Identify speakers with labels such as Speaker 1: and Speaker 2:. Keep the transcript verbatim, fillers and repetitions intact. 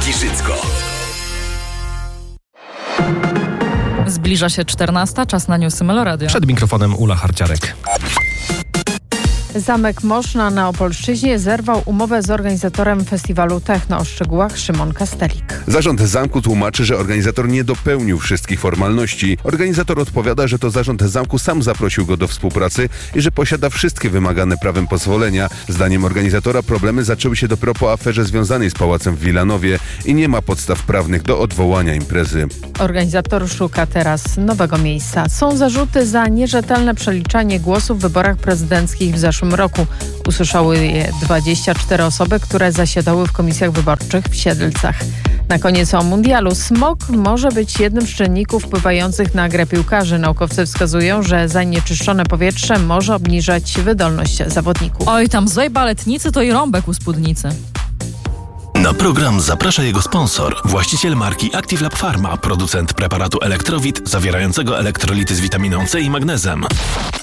Speaker 1: Giżycko.
Speaker 2: Zbliża się czternasta, czas na newsy Meloradio.
Speaker 3: Przed mikrofonem Ula Harciarek.
Speaker 4: Zamek Moszna na Opolszczyźnie zerwał umowę z organizatorem festiwalu Techno. O szczegółach Szymon Kastelik.
Speaker 5: Zarząd zamku tłumaczy, że organizator nie dopełnił wszystkich formalności. Organizator odpowiada, że to zarząd zamku sam zaprosił go do współpracy i że posiada wszystkie wymagane prawem pozwolenia. Zdaniem organizatora problemy zaczęły się dopiero po aferze związanej z pałacem w Wilanowie i nie ma podstaw prawnych do odwołania imprezy.
Speaker 4: Organizator szuka teraz nowego miejsca. Są zarzuty za nierzetelne przeliczanie głosów w wyborach prezydenckich w zeszłym roku. Usłyszały je dwadzieścia cztery osoby, które zasiadały w komisjach wyborczych w Siedlcach. Na koniec o mundialu. Smog może być jednym z czynników wpływających na grę piłkarzy. Naukowcy wskazują, że zanieczyszczone powietrze może obniżać wydolność zawodników.
Speaker 2: Oj, tam złej baletnicy to i rąbek u spódnicy.
Speaker 1: Na program zaprasza jego sponsor, właściciel marki Active Lab Pharma, producent preparatu Elektrowit zawierającego elektrolity z witaminą C i magnezem.